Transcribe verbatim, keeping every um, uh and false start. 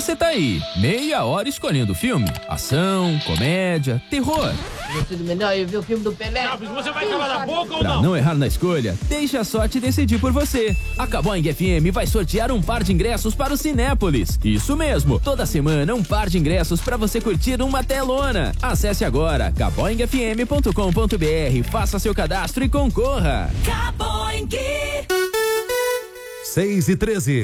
você tá aí, meia hora escolhendo filme, ação, comédia, terror. Tudo melhor eu ver o filme do Pelé. Você vai calar na boca ou Pra não? não errar na escolha, deixe a sorte decidir por você. A Caboing F M vai sortear um par de ingressos para o Cinépolis. Isso mesmo, toda semana um par de ingressos para você curtir uma telona. Acesse agora caboing f m ponto com ponto b r, faça seu cadastro e concorra. Caboing. seis e treze.